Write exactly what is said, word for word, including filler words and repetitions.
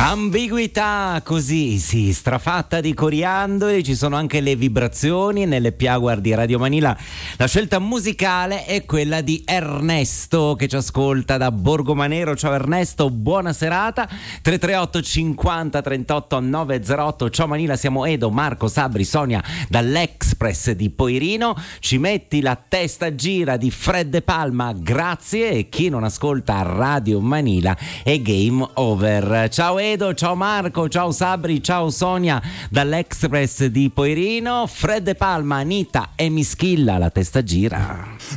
Ambiguità, così sì, strafatta di coriandoli, ci sono anche le vibrazioni nelle Piaguar di Radio Manila. La scelta musicale è quella di Ernesto che ci ascolta da Borgomanero. Ciao Ernesto, buona serata. tre tre otto cinquanta trentotto novecentotto. Ciao Manila, siamo Edo, Marco, Sabri, Sonia dall'Express di Poirino. Ci metti la testa gira di Fred De Palma, grazie. E chi non ascolta Radio Manila è game over. Ciao Edo, ciao Marco, ciao Sabri, ciao Sonia dall'Express di Poirino. Fred De Palma, Anita e Mischilla, la testa gira.